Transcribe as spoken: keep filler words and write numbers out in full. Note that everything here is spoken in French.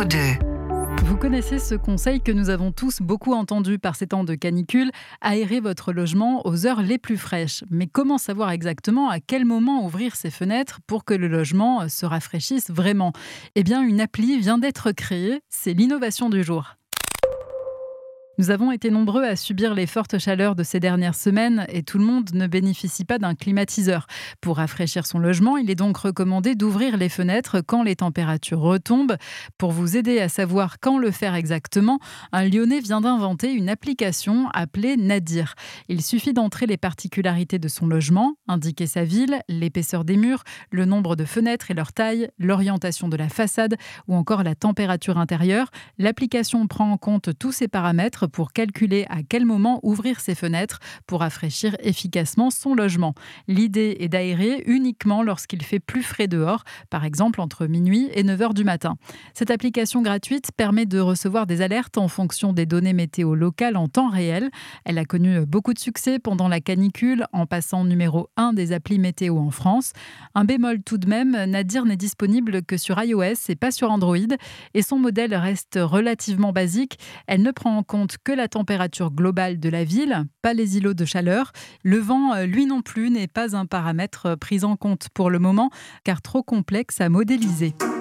numéro deux. Vous connaissez ce conseil que nous avons tous beaucoup entendu par ces temps de canicule, aérer votre logement aux heures les plus fraîches. Mais comment savoir exactement à quel moment ouvrir ses fenêtres pour que le logement se rafraîchisse vraiment ? Eh bien, une appli vient d'être créée, c'est l'innovation du jour. Nous avons été nombreux à subir les fortes chaleurs de ces dernières semaines et tout le monde ne bénéficie pas d'un climatiseur. Pour rafraîchir son logement, il est donc recommandé d'ouvrir les fenêtres quand les températures retombent. Pour vous aider à savoir quand le faire exactement, un Lyonnais vient d'inventer une application appelée Nadir. Il suffit d'entrer les particularités de son logement, indiquer sa ville, l'épaisseur des murs, le nombre de fenêtres et leur taille, l'orientation de la façade ou encore la température intérieure. L'application prend en compte tous ces paramètres pour calculer à quel moment ouvrir ses fenêtres pour rafraîchir efficacement son logement. L'idée est d'aérer uniquement lorsqu'il fait plus frais dehors, par exemple entre minuit et neuf heures du matin. Cette application gratuite permet de recevoir des alertes en fonction des données météo locales en temps réel. Elle a connu beaucoup de succès pendant la canicule en passant numéro un des applis météo en France. Un bémol tout de même, Nadir n'est disponible que sur iOS et pas sur Android et son modèle reste relativement basique. Elle ne prend en compte que la température globale de la ville, pas les îlots de chaleur. Le vent, lui non plus, n'est pas un paramètre pris en compte pour le moment, car trop complexe à modéliser.